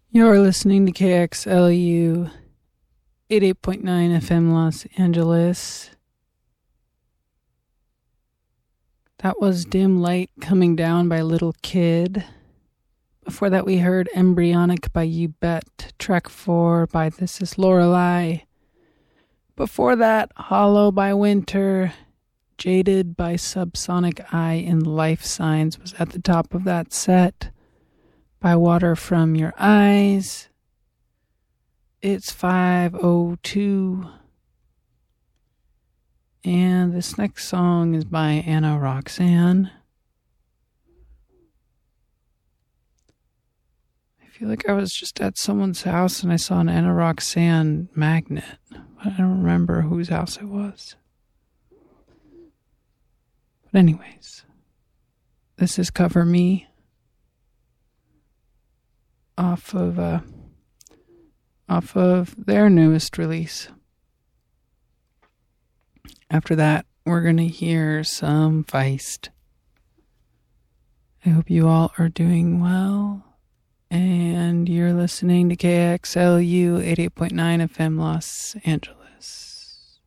You're listening to KXLU 88.9 FM Los Angeles. That was Dim Light Coming Down by Little Kid. Before that we heard Embryonic by You Bet. Track 4 by This Is Lorelei. Before that, Hollow by Winter. Jaded by Subsonic Eye and Life Signs was at the top of that set. By Water From Your Eyes. It's 5:02. And this next song is by Anna Roxanne. I feel like I was just at someone's house and I saw an Anna Roxanne magnet. But I don't remember whose house it was. But anyways, this is Cover Me. Off of their newest release. After that, we're going to hear some Feist. I hope you all are doing well. And you're listening to KXLU 88.9 FM Los Angeles.